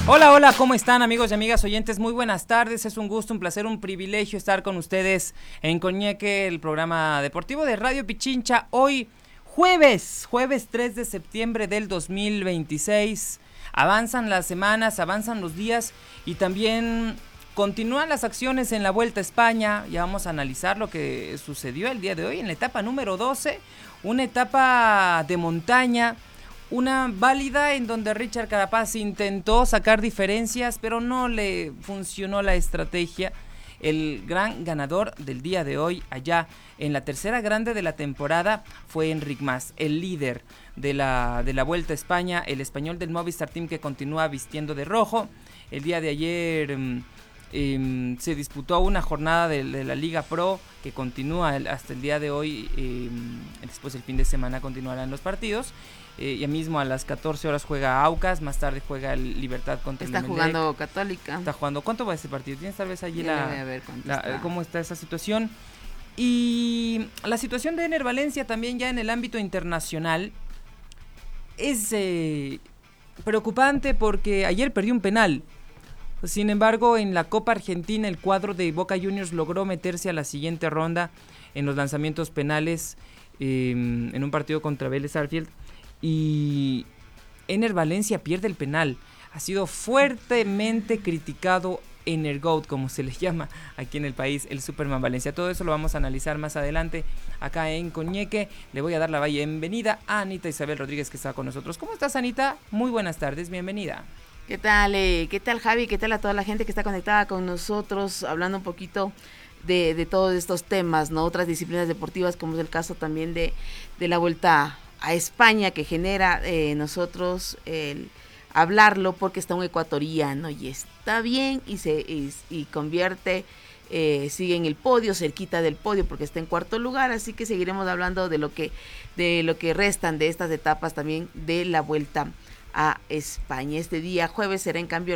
Hola, hola, ¿cómo están amigos y amigas oyentes? Muy buenas tardes, es un gusto, un placer, un privilegio estar con ustedes en Coñeque, el programa deportivo de Radio Pichincha. Hoy, jueves 3 de septiembre del 2026, avanzan las semanas, avanzan los días y también continúan las acciones en la Vuelta a España. Ya vamos a analizar lo que sucedió el día de hoy en la etapa número 12, una etapa de montaña. Una válida en donde Richard Carapaz intentó sacar diferencias, pero no le funcionó la estrategia. El gran ganador del día de hoy, allá en la tercera grande de la temporada, fue Enric Mas, el líder de la Vuelta a España, el español del Movistar Team que continúa vistiendo de rojo. El día de ayer se disputó una jornada de la Liga Pro que continúa hasta el día de hoy. Después el fin de semana continuarán los partidos. Ya mismo a las 14 horas juega Aucas, más tarde juega el Libertad contra el Está jugando Católica. Está jugando. ¿Cuánto va ese partido? ¿Tienes tal vez allí cómo está esa situación? Y la situación de Ener Valencia también ya en el ámbito internacional es preocupante porque ayer perdió un penal. Sin embargo, en la Copa Argentina el cuadro de Boca Juniors logró meterse a la siguiente ronda en los lanzamientos penales en un partido contra Vélez Sarsfield. Y Ener Valencia pierde el penal. Ha sido fuertemente criticado Ener Goat, como se le llama aquí en el país, el Superman Valencia. Todo eso lo vamos a analizar más adelante acá en Coñeque. Le voy a dar la bienvenida a Anita Isabel Rodríguez, que está con nosotros. ¿Cómo estás, Anita? Muy buenas tardes, bienvenida. ¿Qué tal, Javi? ¿Qué tal a toda la gente que está conectada con nosotros? Hablando un poquito de todos estos temas, ¿no? Otras disciplinas deportivas, como es el caso también de la Vuelta a España, que genera nosotros el hablarlo porque está un ecuatoriano y está bien y convierte, sigue en el podio, cerquita del podio porque está en cuarto lugar, así que seguiremos hablando de lo que restan de estas etapas también de la Vuelta a España. Este día jueves será en cambio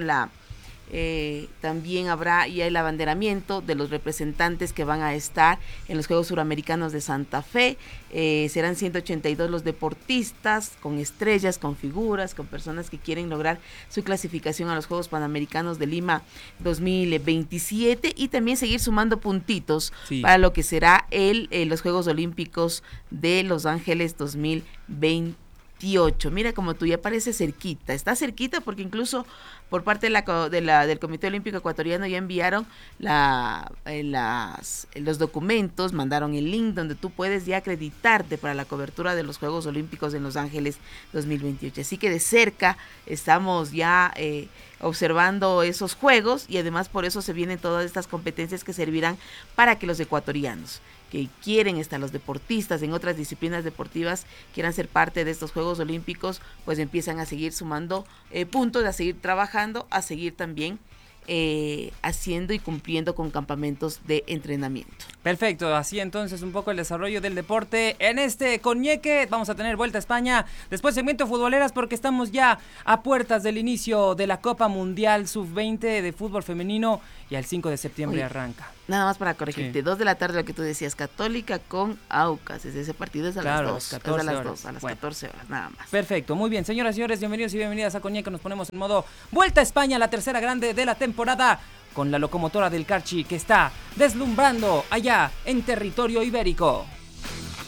también habrá ya el abanderamiento de los representantes que van a estar en los Juegos Suramericanos de Santa Fe. Serán 182 los deportistas con estrellas, con figuras, con personas que quieren lograr su clasificación a los Juegos Panamericanos de Lima 2027 y también seguir sumando puntitos para lo que será los Juegos Olímpicos de Los Ángeles 2028. Mira como tú ya parece cerquita, está cerquita porque incluso por parte del Comité Olímpico Ecuatoriano ya enviaron los documentos, mandaron el link donde tú puedes ya acreditarte para la cobertura de los Juegos Olímpicos en Los Ángeles 2028. Así que de cerca estamos ya observando esos juegos y además por eso se vienen todas estas competencias que servirán para que los ecuatorianos que quieren estar, los deportistas en otras disciplinas deportivas, quieran ser parte de estos Juegos Olímpicos, pues empiezan a seguir sumando puntos, a seguir trabajando, a seguir también haciendo y cumpliendo con campamentos de entrenamiento. Perfecto, así entonces un poco el desarrollo del deporte en este Coñeque. Vamos a tener Vuelta a España, después segmento futboleras porque estamos ya a puertas del inicio de la Copa Mundial Sub-20 de fútbol femenino y el 5 de septiembre arranca. Nada más para corregirte, 2 de la tarde lo que tú decías, Católica con Aucas, ese partido es a las 2, a las 14 horas, nada más. Perfecto, muy bien, señoras y señores, bienvenidos y bienvenidas a Coñeque. Nos ponemos en modo Vuelta a España, la tercera grande de la temporada, con la locomotora del Carchi que está deslumbrando allá en territorio ibérico.